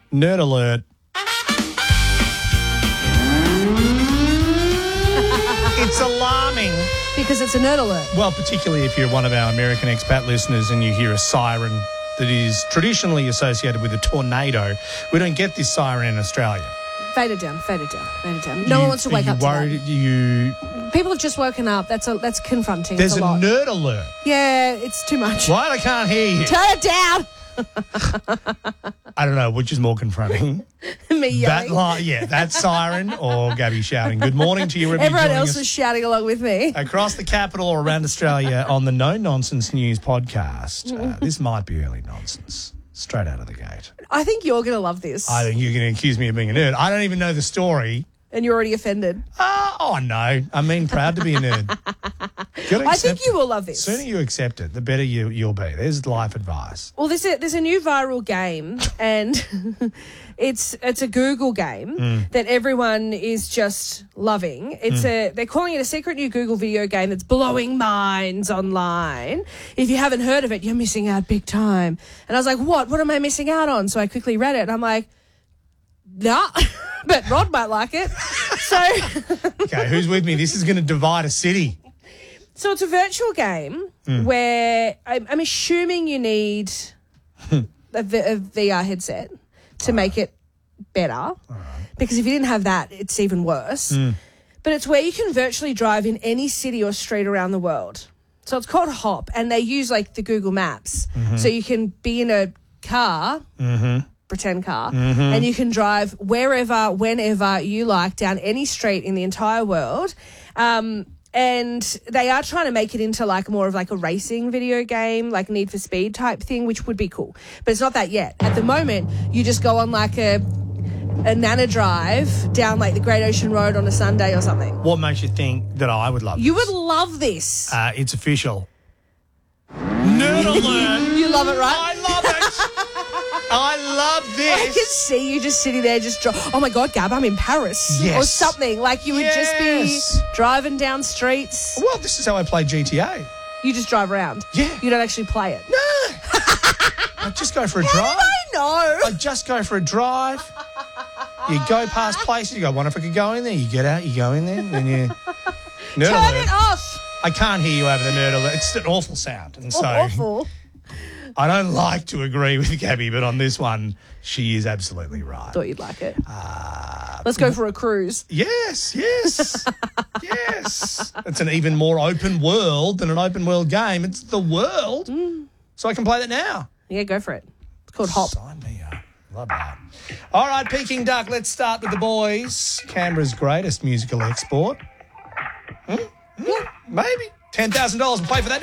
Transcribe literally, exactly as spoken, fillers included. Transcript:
Nerd alert. It's alarming. Because it's a nerd alert. Well, particularly if you're one of our American expat listeners and you hear a siren that is traditionally associated with a tornado. We don't get this siren in Australia. Fade it down, fade it down, fade it down. No You- one wants to wake you up to worried, that. You, People have just woken up. That's a, that's confronting. there's it's a, a, lot. nerd alert. Yeah, it's too much. What? I can't hear you. Turn it down. I don't know, which is more confronting. Me That yelling. li- yeah, that siren or Gabby shouting, good morning to you. everybody Everyone joining else us is shouting along with me. across the capital or around Australia on the No Nonsense News podcast. Uh, this might be early nonsense, straight out of the gate. I think you're going to love this. I think you're going to accuse me of being a nerd. I don't even know the story. and you're already offended. Uh, oh, no. I mean, proud to be a nerd. Gotta I accept think you it. will love this. The sooner you accept it, the better you, you'll be. There's life advice. Well, there's a, there's a new viral game, and it's it's a Google game Mm. that everyone is just loving. It's a they're calling it a secret new Google video game that's blowing minds online. If you haven't heard of it, you're missing out big time. And I was like, what? What am I missing out on? So I quickly read it, and I'm like, nah, but Rod might like it. So. Okay, who's with me? This is going to divide a city. So it's a virtual game where I'm, I'm assuming you need a, v- a V R headset to make it better, because if you didn't have that, it's even worse. But it's where you can virtually drive in any city or street around the world. So it's called Hop, and they use like the Google Maps. So you can be in a car, pretend car, and you can drive wherever, whenever you like down any street in the entire world. Um, And they are trying to make it into like more of like a racing video game, like Need for Speed type thing, which would be cool. But it's not that yet. At the moment, you just go on like a a Nana drive down like the Great Ocean Road on a Sunday or something. What makes you think that I would love You this? would love this. Uh, it's official. Nerd alert. You love it, right? I love it. I love I can this. see you just sitting there just, dri- oh my God, Gab, I'm in Paris. Yes. Or something. Like you would Yes. just be driving down streets. Well, this is how I play G T A. You just drive around. Yeah. You don't actually play it. No. I just go for a How drive. did I know? I just go for a drive. You go past places, you go, wonder if I could go in there. You get out, you go in there, and then you... Nerd Turn alert. it off. I can't hear you over the nerd alert. It's an awful sound. And so Awful. I don't like to agree with Gabby, but on this one, she is absolutely right. Thought you'd like it. Uh, Let's go for a cruise. Yes, yes, yes. It's an even more open world than an open world game. It's the world. So I can play that now. Yeah, go for it. It's called Hop. Sign me up. Love that. All right, Peking Duck, let's start with the boys. Canberra's greatest musical export. Hmm? Hmm? Maybe. ten thousand dollars. We'll play for that.